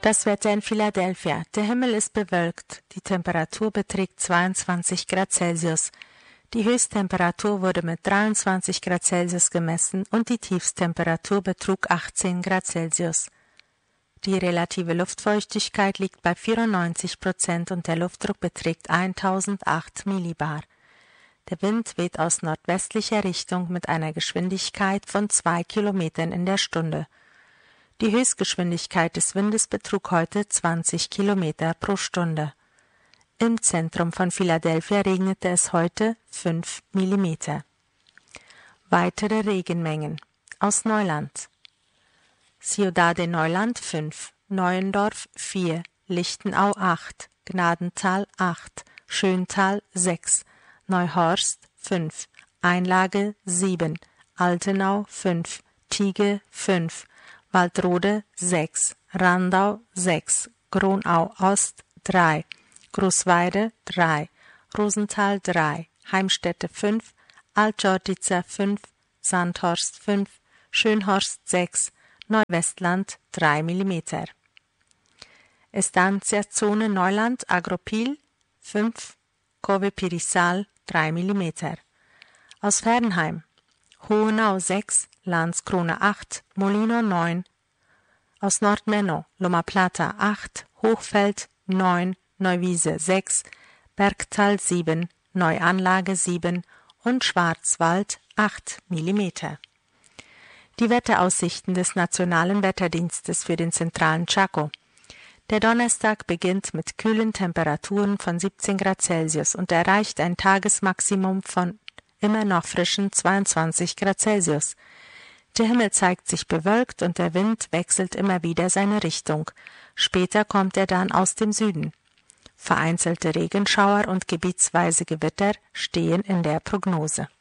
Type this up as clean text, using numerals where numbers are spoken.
Das Wetter in Philadelphia. Der Himmel ist bewölkt. Die Temperatur beträgt 22 Grad Celsius. Die Höchsttemperatur wurde mit 23 Grad Celsius gemessen und die Tiefsttemperatur betrug 18 Grad Celsius. Die relative Luftfeuchtigkeit liegt bei 94% und der Luftdruck beträgt 1008 Millibar. Der Wind weht aus nordwestlicher Richtung mit einer Geschwindigkeit von 2 Kilometern in der Stunde. Die Höchstgeschwindigkeit des Windes betrug heute 20 Kilometer pro Stunde. Im Zentrum von Philadelphia regnete es heute 5 Millimeter. Weitere Regenmengen aus Neuland. Ciudad de Neuland 5, Neuendorf 4, Lichtenau 8, Gnadenthal 8, Schöntal 6, Neuhorst 5, Einlage 7, Altenau 5, Tiege 5, Waldrode 6, Randau 6, Gronau Ost 3, Großweide 3, Rosenthal 3, Heimstätte 5, Altjordica 5, Sandhorst 5, Schönhorst 6, Neuwestland 3 mm. Estanciazone Neuland Agropil 5, Cove Pirisal 3 mm. Aus Fernheim Hohenau 6, Landskrona 8, Molino 9, aus Nordmenno, Loma Plata 8, Hochfeld 9, Neuwiese 6, Bergtal 7, Neuanlage 7 und Schwarzwald 8 mm. Die Wetteraussichten des Nationalen Wetterdienstes für den zentralen Chaco. Der Donnerstag beginnt mit kühlen Temperaturen von 17 Grad Celsius und erreicht ein Tagesmaximum von immer noch frischen 22 Grad Celsius. Der Himmel zeigt sich bewölkt und der Wind wechselt immer wieder seine Richtung. Später kommt er dann aus dem Süden. Vereinzelte Regenschauer und gebietsweise Gewitter stehen in der Prognose.